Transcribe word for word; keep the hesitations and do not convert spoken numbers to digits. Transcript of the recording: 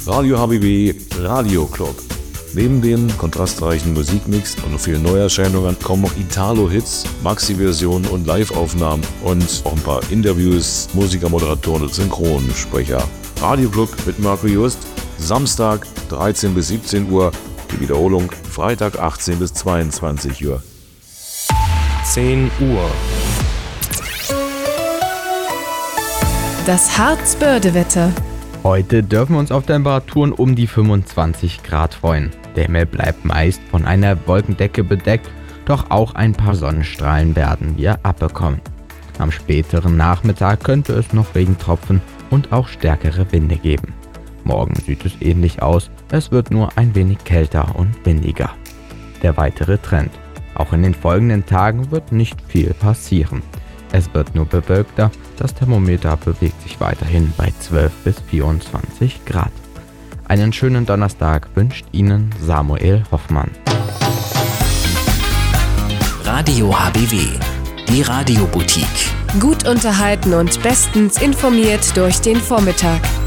Radio H B B Radio Club. Neben dem kontrastreichen Musikmix und vielen Neuerscheinungen kommen noch Italo-Hits, Maxi-Versionen und Live-Aufnahmen und auch ein paar Interviews, Musiker, Moderatoren und Synchronsprecher. Radio Club mit Marco Just, Samstag dreizehn bis siebzehn Uhr, die Wiederholung Freitag achtzehn bis zweiundzwanzig Uhr. zehn Uhr. Das Harz-Börde-Wetter. Heute dürfen wir uns auf Temperaturen um die fünfundzwanzig Grad freuen. Der Himmel bleibt meist von einer Wolkendecke bedeckt, doch auch ein paar Sonnenstrahlen werden wir abbekommen. Am späteren Nachmittag könnte es noch Regentropfen und auch stärkere Winde geben. Morgen sieht es ähnlich aus, es wird nur ein wenig kälter und windiger. Der weitere Trend. Auch in den folgenden Tagen wird nicht viel passieren. Es wird nur bewölkter, das Thermometer bewegt sich weiterhin bei zwölf bis vierundzwanzig Grad. Einen schönen Donnerstag wünscht Ihnen Samuel Hoffmann. Radio H B W, die Radioboutique. Gut unterhalten und bestens informiert durch den Vormittag.